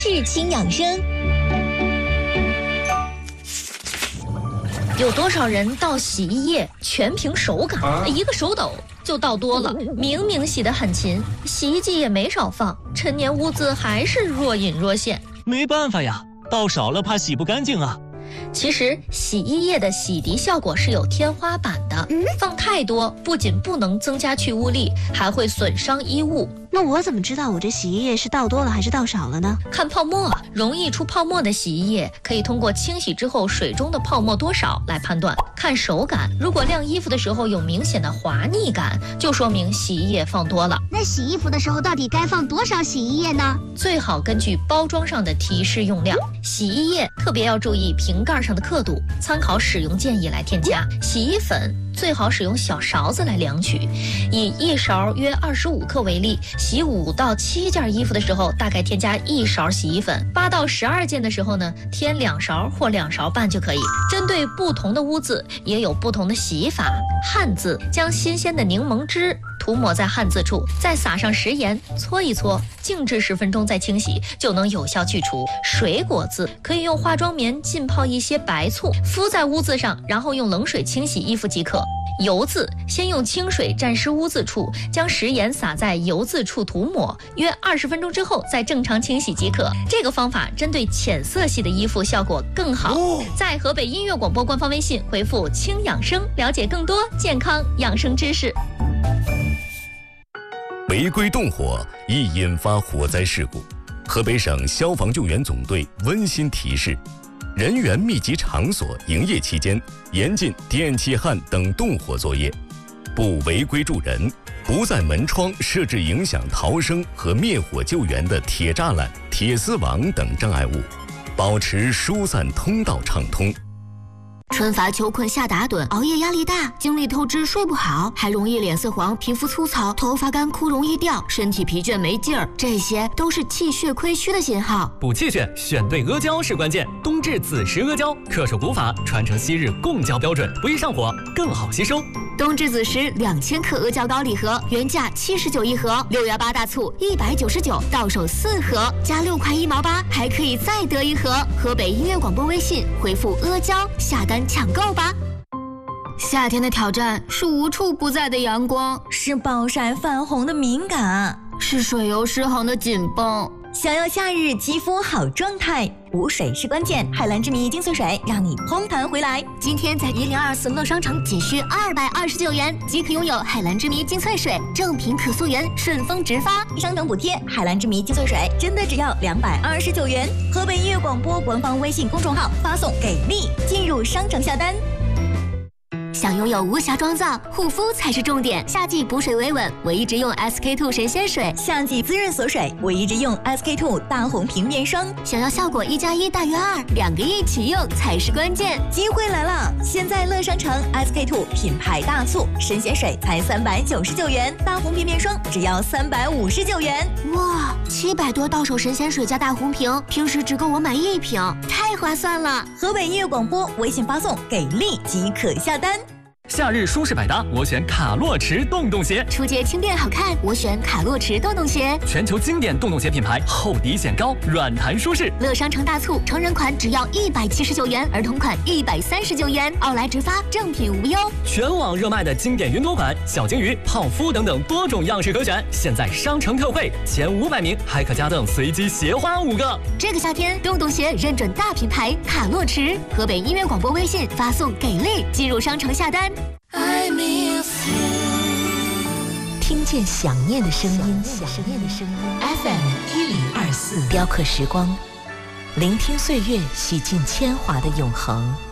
至清养生。 有多少人倒洗衣液全凭手感，一个手抖就倒多了，明明洗得很勤，洗衣机也没少放，陈年污渍还是若隐若现。 没办法呀，倒少了怕洗不干净啊。 其实洗衣液的洗涤效果是有天花板的，放太多不仅不能增加去污力，还会损伤衣物。 那我怎么知道我这洗衣液是倒多了还是倒少了呢？ 看泡沫，容易出泡沫的洗衣液可以通过清洗之后水中的泡沫多少来判断。看手感，如果晾衣服的时候有明显的滑腻感，就说明洗衣液放多了。 那洗衣服的时候到底该放多少洗衣液呢？ 最好根据包装上的提示用量。洗衣液特别要注意瓶盖上的刻度，参考使用建议来添加。洗衣粉最好使用小勺子来量取，以1勺约25克为例，洗5到7件衣服的时候，大概添加1勺洗衣粉；8到12件的时候呢，添2勺或2勺半就可以。针对不同的污渍，也有不同的洗法。汗渍，将新鲜的柠檬汁涂抹在汗渍处，再撒上食盐，搓一搓，静置10分钟再清洗，就能有效去除。水果渍，可以用化妆棉浸泡一些白醋，敷在污渍上，然后用冷水清洗衣服即可。油渍，先用清水沾湿污渍处，将食盐撒在油渍处涂抹，约20分钟之后再正常清洗即可。这个方法针对浅色系的衣服效果更好。在河北音乐广播官方微信回复“轻养生”，了解更多健康养生知识。 违规动火易引发火灾事故，河北省消防救援总队温馨提示：人员密集场所营业期间，严禁电气焊等动火作业，不违规助人，不在门窗设置影响逃生和灭火救援的铁栅栏、铁丝网等障碍物，保持疏散通道畅通。 春乏秋困夏打盹，熬夜压力大，精力透支睡不好，还容易脸色黄、皮肤粗糙、头发干枯容易掉，身体疲倦没劲儿，这些都是气血亏虚的信号。 补气血，选对阿胶是关键。冬至子时阿胶，恪守古法，传承昔日贡胶标准，不易上火，更好吸收。 冬至子时2000克阿胶膏礼盒，原价79一盒，6月8大促199，到手4盒，加6块1毛8，还可以再得一盒。河北音乐广播微信回复阿胶下单抢购吧。夏天的挑战是无处不在的阳光， 是暴晒泛红的敏感， 是水油失衡的紧绷。 想要夏日肌肤好状态，补水是关键。海蓝之谜精粹水让你嘭弹回来。 今天在1024乐商城仅需229元即可拥有海蓝之谜精粹水，正品可溯源，顺丰直发， 商城补贴。海蓝之谜精粹水真的只要229元。河北音乐广播官方微信公众号发送给力，进入商城下单。 想拥有无瑕妆造，护肤才是重点。夏季补水维稳，我一直用 SK2 神仙水； 夏季滋润锁水，我一直用 SK2 大红瓶面霜。 想要效果1+1大于2，2个一起用才是关键。 机会来了！现在乐商城 SK2 品牌大促，神仙水才399元，大红瓶面霜只要359元。 哇，700多到手神仙水加大红瓶，平时只够我买1瓶，太划算了！ 河北音乐广播微信发送给力即可下单。 夏日舒适百搭，我选卡洛驰洞洞鞋。 出街轻便好看，我选卡洛驰洞洞鞋。 全球经典洞洞鞋品牌，厚底显高，软弹舒适。 乐商城大促，成人款只要179元，儿童款139元，奥莱直发，正品无忧。 全网热卖的经典云朵款、小金鱼、泡芙等等多种样式可选，现在商城特惠，前500名还可加赠随机鞋花5个。 这个夏天，洞洞鞋认准大品牌卡洛驰。河北音乐广播微信发送给力，进入商城下单。 听见想念的声音，FM1024，雕刻时光，聆听岁月洗尽铅华的永恒。